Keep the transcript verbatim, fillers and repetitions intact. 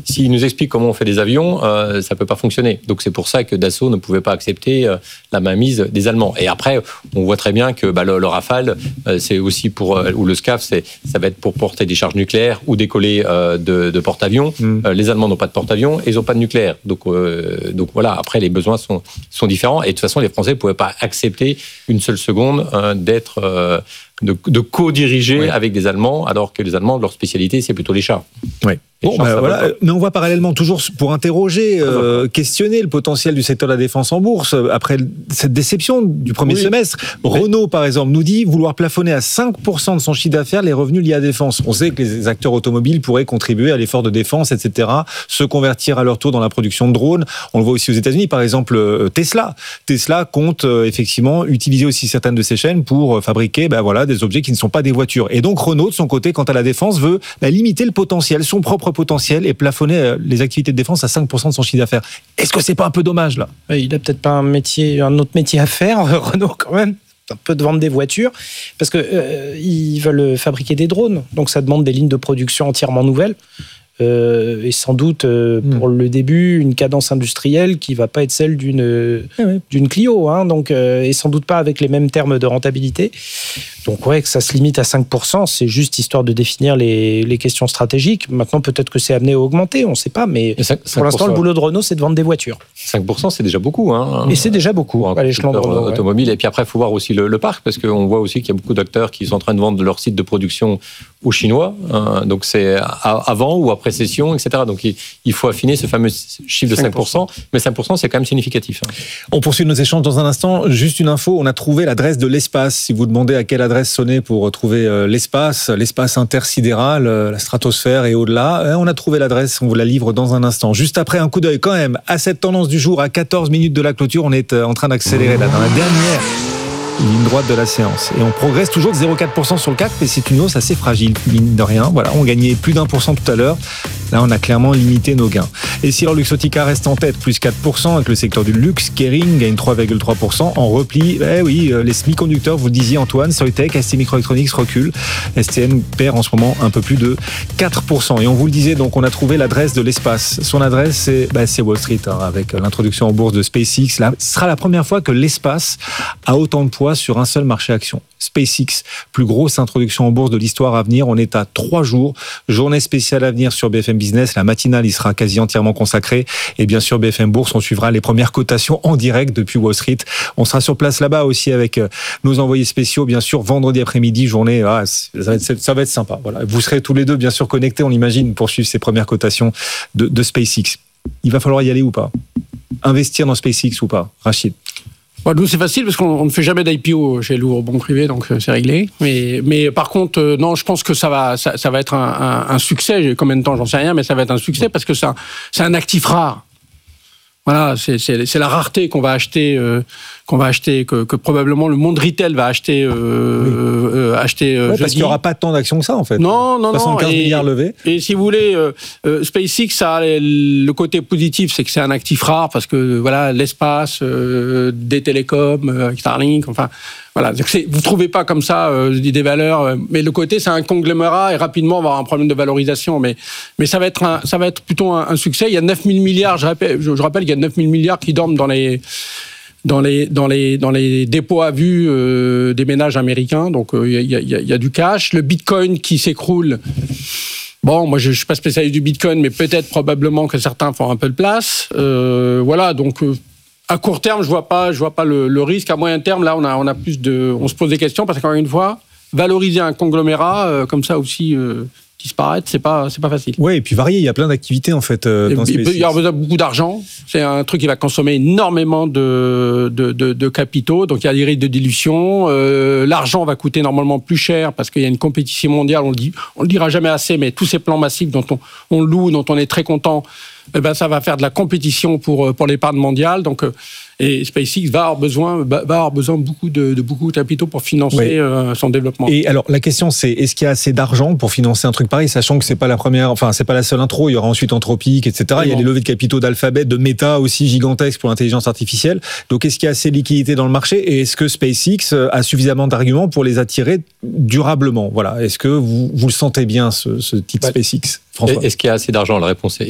s'ils nous expliquent comment on fait des avions, euh, ça peut pas fonctionner. Donc c'est pour ça que Dassault ne pouvait pas accepter euh, la mainmise des Allemands. Et après, on voit très bien que bah, le, le Rafale, euh, c'est aussi pour euh, ou le SCAF, c'est ça va être pour porter des charges nucléaires ou décoller euh, de, de porte-avions. Mm. Euh, les Allemands n'ont pas de porte-avions et ils n'ont pas de nucléaire. Donc euh, donc voilà. Après, les besoins sont sont différents. Et de toute façon, les Français ne pouvaient pas accepter une seule seconde euh, d'être euh, de, de co-diriger oui. avec des Allemands, alors que les Allemands, leur spécialité, c'est plutôt les chars. Oui. Bon, bah, voilà. Mais on voit parallèlement, toujours pour interroger, euh, questionner le potentiel du secteur de la défense en bourse, après cette déception du premier oui. semestre. Renault, par exemple, nous dit vouloir plafonner à cinq pour cent de son chiffre d'affaires les revenus liés à la défense. On sait que les acteurs automobiles pourraient contribuer à l'effort de défense, et cetera, se convertir à leur tour dans la production de drones. On le voit aussi aux États-Unis, par exemple, Tesla. Tesla compte euh, effectivement utiliser aussi certaines de ses chaînes pour fabriquer bah, voilà, des objets qui ne sont pas des voitures. Et donc Renault, de son côté, quant à la défense, veut bah, limiter le potentiel, son propre potentiel et plafonner les activités de défense à cinq pour cent de son chiffre d'affaires. Est-ce que c'est pas un peu dommage là ? Il a peut-être pas un métier, un autre métier à faire, Renault quand même. Un peu de vendre des voitures, parce que euh, ils veulent fabriquer des drones, donc ça demande des lignes de production entièrement nouvelles. Euh, et sans doute euh, mmh. pour le début une cadence industrielle qui va pas être celle d'une euh, ah ouais. d'une Clio, hein, donc euh, et sans doute pas avec les mêmes termes de rentabilité. Donc ouais, que ça se limite à cinq pour cent, c'est juste histoire de définir les, les questions stratégiques. Maintenant, peut-être que c'est amené à augmenter, on ne sait pas, mais cinq, cinq pour cent, pour l'instant, le boulot de Renault, c'est de vendre des voitures. cinq pour cent, c'est déjà beaucoup. Hein, et c'est déjà beaucoup à l'échelon de Renault. Automobile. Ouais. Et puis après, il faut voir aussi le, le parc, parce qu'on voit aussi qu'il y a beaucoup d'acteurs qui sont en train de vendre leur site de production aux Chinois. Hein, donc c'est avant ou après cession, et cetera. Donc il, il faut affiner ce fameux chiffre de cinq pour cent. Mais cinq pour cent, c'est quand même significatif. Hein. On poursuit nos échanges dans un instant. Juste une info, on a trouvé l'adresse de l'espace. Si vous demandez à quelle adresse sonner pour trouver euh, l'espace, l'espace intersidéral, euh, la stratosphère et au-delà, euh, on a trouvé l'adresse, on vous la livre dans un instant. Juste après, un coup d'œil quand même à cette tendance du jour, à quatorze minutes de la clôture, on est euh, en train d'accélérer là, dans la dernière ligne droite de la séance. Et on progresse toujours de zéro virgule quatre pour cent sur le C A C, mais c'est une hausse assez fragile, mine de rien. Voilà, on gagnait plus d'un pour cent tout à l'heure. Là, on a clairement limité nos gains. Et si Luxottica reste en tête, plus quatre pour cent, avec le secteur du luxe, Kering gagne trois virgule trois pour cent. En repli, eh oui, les semi-conducteurs, vous le disiez Antoine, Soitec, S T Microelectronics recule. S T M perd en ce moment un peu plus de quatre pour cent. Et on vous le disait, donc on a trouvé l'adresse de l'espace. Son adresse, c'est, bah, c'est Wall Street, hein, avec l'introduction en bourse de SpaceX. Là, ce sera la première fois que l'espace a autant de poids sur un seul marché action. SpaceX, plus grosse introduction en bourse de l'histoire à venir. On est à trois jours. Journée spéciale à venir sur B F M Business. La matinale, il sera quasi entièrement consacré. Et bien sûr, B F M Bourse, on suivra les premières cotations en direct depuis Wall Street. On sera sur place là-bas aussi avec nos envoyés spéciaux, bien sûr, vendredi après-midi, journée. Ah, ça va être, ça va être sympa. Voilà. Vous serez tous les deux, bien sûr, connectés, on l'imagine, pour suivre ces premières cotations de, de SpaceX. Il va falloir y aller ou pas ? Investir dans SpaceX ou pas ? Rachid ? Bon, nous, c'est facile parce qu'on ne fait jamais d'I P O chez Louvre Banque Privée, donc c'est réglé. Mais, mais par contre, euh, non, je pense que ça va, ça, ça va être un, un, un succès. Combien de temps, j'en sais rien, mais ça va être un succès parce que c'est un, c'est un actif rare. Voilà, c'est, c'est, c'est la rareté qu'on va acheter, euh, qu'on va acheter, que, que probablement le monde retail va acheter, euh, oui. euh, acheter. Ouais, parce qu'il n'y aura pas tant d'actions que ça, en fait. Non, non, non. soixante-quinze milliards levés. Et si vous voulez, euh, euh, SpaceX, ça a le côté positif, c'est que c'est un actif rare parce que voilà, l'espace, euh, des télécoms, euh, Starlink, enfin. Voilà, donc c'est, vous trouvez pas comme ça euh, des valeurs, euh, mais le côté c'est un conglomérat et rapidement on va avoir un problème de valorisation, mais mais ça va être un, ça va être plutôt un, un succès. Il y a neuf mille milliards, je rappelle, je, je rappelle qu'il y a neuf mille milliards qui dorment dans les dans les dans les dans les dépôts à vue euh, des ménages américains, donc euh, il y a il y a il y a du cash. Le Bitcoin qui s'écroule. Bon, moi je, je suis pas spécialiste du Bitcoin, mais peut-être probablement que certains font un peu de place. Euh, voilà, donc. Euh, À court terme, je vois pas, je vois pas le, le risque. À moyen terme, là, on a, on a plus de, on se pose des questions parce qu'encore une fois, valoriser un conglomérat euh, comme ça aussi euh, disparaître, c'est pas, c'est pas facile. Ouais, et puis varié, il y a plein d'activités en fait euh, dans SpaceX. Il y a besoin de beaucoup d'argent. C'est un truc qui va consommer énormément de de, de, de capitaux. Donc il y a des risques de dilution. Euh, l'argent va coûter normalement plus cher parce qu'il y a une compétition mondiale. On le dit, on le dira jamais assez, mais tous ces plans massifs dont on, on loue, dont on est très content. Eh ben, ça va faire de la compétition pour, pour l'épargne mondiale. Donc, et SpaceX va avoir besoin, va avoir besoin beaucoup de, de beaucoup de capitaux pour financer oui. euh, son développement. Et alors, la question, c'est est-ce qu'il y a assez d'argent pour financer un truc pareil, sachant que c'est pas la première, enfin, c'est pas la seule intro. Il y aura ensuite Anthropic, et cetera. Oui, il y a bon. les levées de capitaux d'Alphabet, de Meta aussi gigantesques pour l'intelligence artificielle. Donc, est-ce qu'il y a assez de liquidités dans le marché et est-ce que SpaceX a suffisamment d'arguments pour les attirer durablement ? Voilà. Est-ce que vous, vous le sentez bien, ce, ce titre ouais. SpaceX, François ? Est-ce qu'il y a assez d'argent ? La réponse est